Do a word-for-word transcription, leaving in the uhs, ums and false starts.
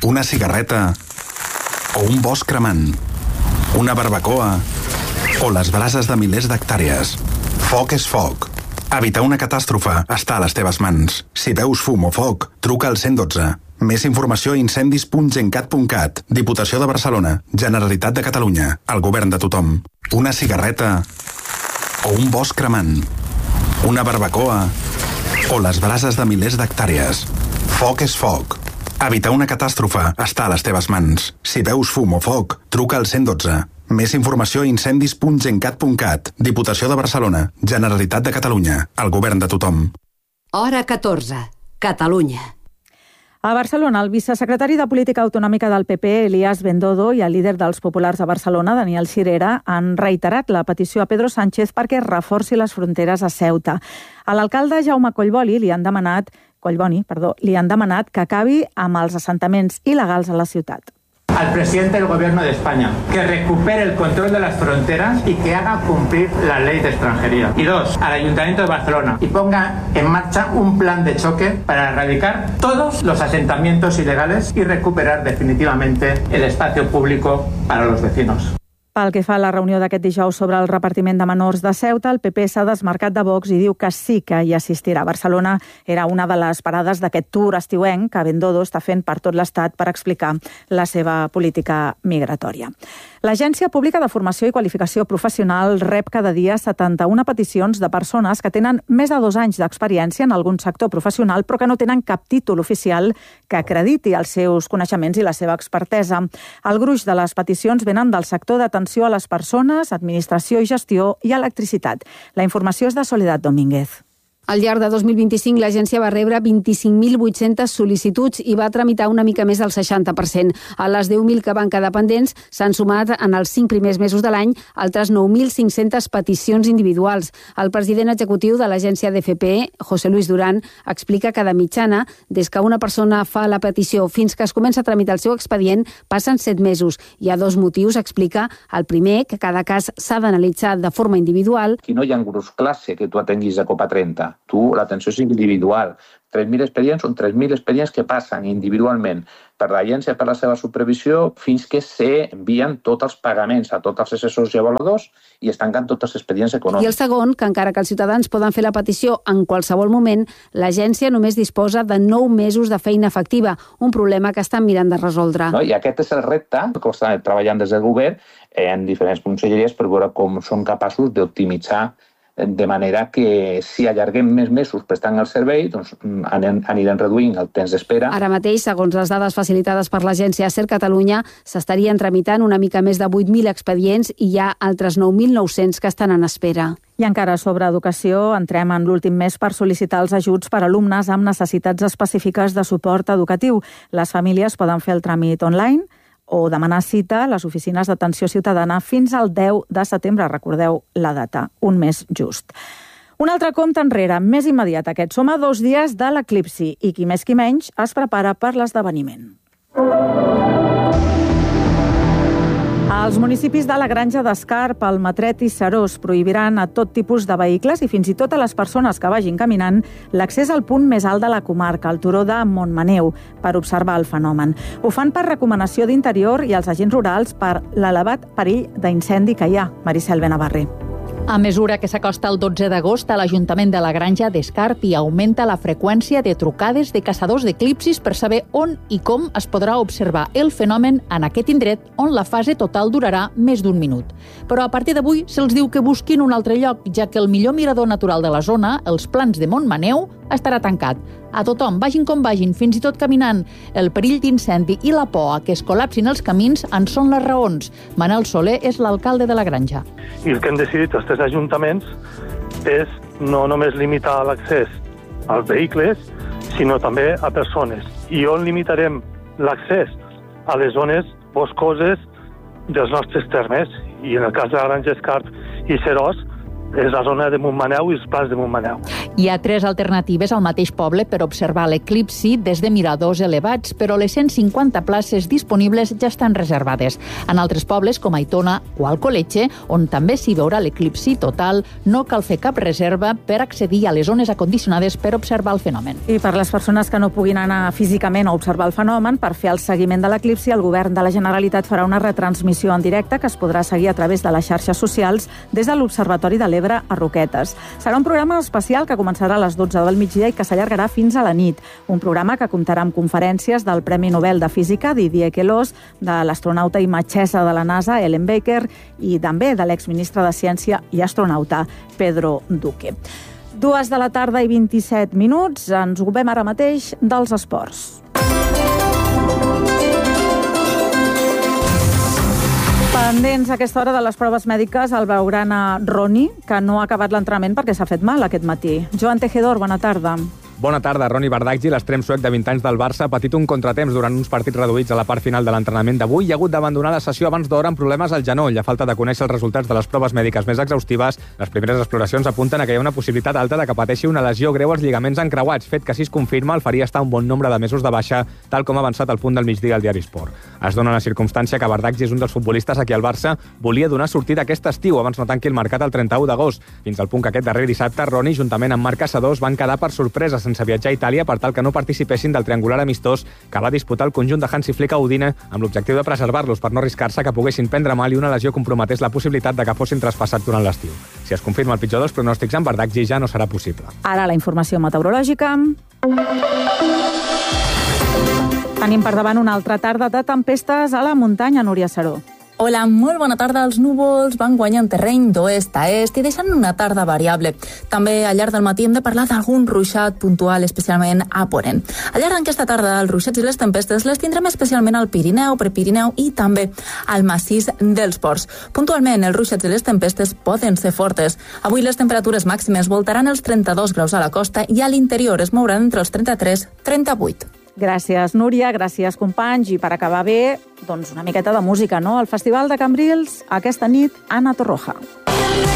una cigarreta o un bosc cremant, una barbacoa o les brases de milers d'hectàrees. Foc és foc. Evitar una catàstrofe està a les teves mans. Si veus fum o foc, truca al cent dotze. Més informació a incendis punt gencat punt cat. Diputació de Barcelona. Generalitat de Catalunya. El govern de tothom. Una cigarreta o un bosc cremant, una barbacoa o les brases de milers d'hectàrees. Foc és foc. Evitar una catàstrofe està a les teves mans. Si veus fum o foc, truca al cent dotze. Més informació a incendis punt gencat punt cat. Diputació de Barcelona. Generalitat de Catalunya. El govern de tothom. Hora catorze. Catalunya. A Barcelona, el vicesecretari de Política Autonòmica del P P, Elías Bendodo, i el líder dels populars de Barcelona, Daniel Sirera, han reiterat la petició a Pedro Sánchez perquè reforci les fronteres a Ceuta. A l'alcalde Jaume Collboni li han demanat, Collboni, perdó, li han demanat que acabi amb els assentaments il·legals a la ciutat. Al presidente del Gobierno de España que recupere el control de las fronteras y que haga cumplir la ley de extranjería. Y dos, al Ayuntamiento de Barcelona y ponga en marcha un plan de choque para erradicar todos los asentamientos ilegales y recuperar definitivamente el espacio público para los vecinos. Pel que fa a la reunió d'aquest dijous sobre el repartiment de menors de Ceuta, el P P s'ha desmarcat de Vox i diu que sí que hi assistirà. Barcelona era una de les parades d'aquest tour estiuenc que Bendodo està fent per tot l'Estat per explicar la seva política migratòria. L'Agència Pública de Formació i Qualificació Professional rep cada dia setanta-una peticions de persones que tenen més de dos anys d'experiència en algun sector professional però que no tenen cap títol oficial que acrediti els seus coneixements i la seva expertesa. El gruix de les peticions venen del sector d'atenció a les persones, administració i gestió i electricitat. La informació és de Soledad Domínguez. Al llarg de dos mil vint-i-cinc, l'agència va rebre vint-i-cinc mil vuit-centes sol·licituds i va tramitar una mica més del seixanta per cent. A les deu mil que van quedar pendents s'han sumat en els cinc primers mesos de l'any altres nou mil cinc-centes peticions individuals. El president executiu de l'agència d'F P E, José Luis Durán, explica que de mitjana, des que una persona fa la petició fins que es comença a tramitar el seu expedient, passen set mesos. Hi ha dos motius, explica. El primer, que cada cas s'ha d'analitzar de forma individual. Aquí no hi ha un gruix classe que tu atenguis a Copa trenta. Tu, l'atenció és individual. tres mil expedients són tres mil expedients que passen individualment per l'agència per la seva supervisió fins que s'envien tots els pagaments a tots els assessors i avaluadors i es tanquen tots els expedients econòmics. I el segon, que encara que els ciutadans poden fer la petició en qualsevol moment, l'agència només disposa de nou mesos de feina efectiva, un problema que estan mirant de resoldre. No? I aquest és el repte que estan treballant des del govern en diferents conselleries per veure com són capaços d'optimitzar de manera que si allarguem més mesos prestant el servei, doncs anirem reduint el temps d'espera. Ara mateix, segons les dades facilitades per l'agència Ser Catalunya, s'estarien tramitant una mica més de vuit mil expedients i hi ha altres nou mil nou-cents que estan en espera. I encara sobre educació, entrem en l'últim mes per sol·licitar els ajuts per a alumnes amb necessitats específiques de suport educatiu. Les famílies poden fer el tràmit online o demanar cita a les oficines d'atenció ciutadana fins al deu de setembre. Recordeu la data, un mes just. Un altre compte enrere, més immediat aquest. Som a dos dies de l'eclipsi i qui més qui menys es prepara per l'esdeveniment. Els municipis de la Granja d'Escarp, Almatret i Seròs prohibiran a tot tipus de vehicles i fins i tot a les persones que vagin caminant l'accés al punt més alt de la comarca, el turó de Montmaneu, per observar el fenomen. Ho fan per recomanació d'Interior i els agents rurals per l'elevat perill d'incendi que hi ha. Maricel Benavarri. A mesura que s'acosta el dotze d'agost a l'Ajuntament de la Granja d'Escarp hi augmenta la freqüència de trucades de caçadors d'eclipsis per saber on i com es podrà observar el fenomen en aquest indret on la fase total durarà més d'un minut. Però a partir d'avui se'ls diu que busquin un altre lloc, ja que el millor mirador natural de la zona, els Plans de Montmaneu, estarà tancat. A tothom, vagin com vagin, fins i tot caminant. El perill d'incendi i la por a que es col·lapsin els camins en són les raons. Manel Soler és l'alcalde de la Granja. I el que hem decidit els tres ajuntaments és no només limitar l'accés als vehicles, sinó també a persones. I on limitarem l'accés? A les zones boscoses dels nostres termes. I en el cas de la Granja Escarp i Seròs, és la zona de Montmaneu i els Plans de Montmaneu. Hi ha tres alternatives al mateix poble per observar l'eclipsi des de miradors elevats, però les cent cinquanta places disponibles ja estan reservades. En altres pobles, com Aitona o Alcoletge, on també s'hi veurà l'eclipsi total, no cal fer cap reserva per accedir a les zones acondicionades per observar el fenomen. I per les persones que no puguin anar físicament a observar el fenomen, per fer el seguiment de l'eclipsi, el govern de la Generalitat farà una retransmissió en directe que es podrà seguir a través de les xarxes socials des de l'Observatori de l'Ebre a Roquetes. Serà un programa especial que començarà a les dotze del migdia i que s'allargarà fins a la nit. Un programa que comptarà amb conferències del Premi Nobel de Física Didier Queloz, de l'astronauta i metgessa de la NASA Ellen Baker i també de l'exministre de Ciència i astronauta Pedro Duque. Dues de la tarda i vint-i-set minuts. Ens ocupem ara mateix dels esports. Pendents a aquesta hora de les proves mèdiques el blaugrana Roni, que no ha acabat l'entrenament perquè s'ha fet mal aquest matí. Joan Tejedor, bona tarda. Bona tarda. Roni Bardghji, l'extrem suec de vint anys del Barça, ha patit un contratemps durant uns partits reduïts a la part final de l'entrenament d'avui i ha hagut d'abandonar la sessió abans d'hora amb problemes al genoll. A falta de conèixer els resultats de les proves mèdiques més exhaustives, les primeres exploracions apunten a que hi ha una possibilitat alta de que pateixi una lesió greu als lligaments encreuats, fet que, si es confirma, el faria estar un bon nombre de mesos de baixa, tal com ha avançat al punt del migdia al diari Sport. Es dona la circumstància que Bardghji és un dels futbolistes a qui el Barça volia donar sortida aquest estiu, abans no tanqui el mercat el trenta-u d'agost. Fins al punt que aquest darrer dissabte, Roni, juntament amb Marc Caçadors, van quedar per sorpresa sense viatjar a Itàlia per tal que no participessin del triangular amistós que va disputar el conjunt de Hansi Flick a Udine amb l'objectiu de preservar-los per no arriscar-se que poguessin prendre mal i una lesió comprometés la possibilitat de que fossin traspassats durant l'estiu. Si es confirma el pitjor dels pronòstics, en Bardghji ja no serà possible. Ara la informació meteorològica. Tenim per davant una altra tarda de tempestes a la muntanya, Núria Saró. Hola, molt bona tarda. Els núvols van guanyant terreny d'oest a est i deixant una tarda variable. També al llarg del matí hem de parlar d'algun ruixat puntual, especialment a Ponent. Al llarg d'aquesta tarda, els ruixats i les tempestes les tindrem especialment al Pirineu, Prepirineu i també al massís dels Ports. Puntualment, els ruixats i les tempestes poden ser fortes. Avui les temperatures màximes voltaran els trenta-dos graus a la costa i a l'interior es mouran entre els trenta-tres i trenta-vuit. Gràcies, Núria, gràcies, companys. I per acabar bé, doncs una miqueta de música, no? El Festival de Cambrils, aquesta nit, Ana Torroja.